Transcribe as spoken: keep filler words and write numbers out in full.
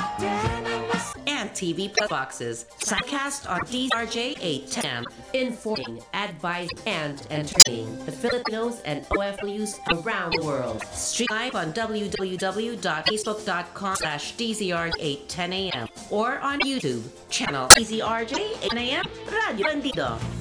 and T V Plus boxes. Simulcast on D R J eight ten, informing, advising, and entertaining the Filipinos and O F Ws around the world. Stream live on w w w dot facebook dot com slash d z r eight ten a m or on YouTube, channel D Z R J eight ten a m Radio Bandido.